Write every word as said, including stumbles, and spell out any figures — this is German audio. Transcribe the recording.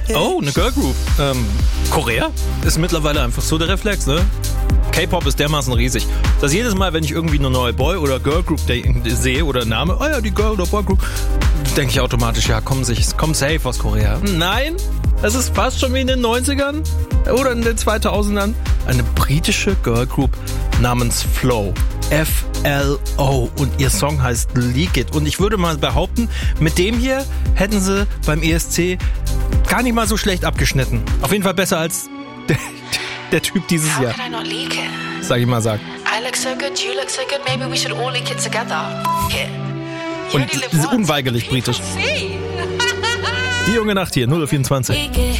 Oh, eine Girl Group. Ähm, Korea ist mittlerweile einfach so der Reflex, ne? K-Pop ist dermaßen riesig, dass jedes Mal, wenn ich irgendwie eine neue Boy- oder Girl Group sehe oder Name, oh ja, die Girl- oder Boy Group, denke ich automatisch, ja, komm, sich, komm safe aus Korea. Nein, es ist fast schon wie in den neunzigern oder in den zweitausendern. Eine britische Girl Group namens Flow. F L O. Und ihr Song heißt Leak It. Und ich würde mal behaupten, mit dem hier hätten sie beim E S C gar nicht mal so schlecht abgeschnitten. Auf jeden Fall besser als der, der Typ dieses Jahr. Sag ich mal, sag. I look so good, you look so good, maybe we should all leak it together. Und unweigerlich britisch. Die junge Nacht hier, null Uhr vierundzwanzig.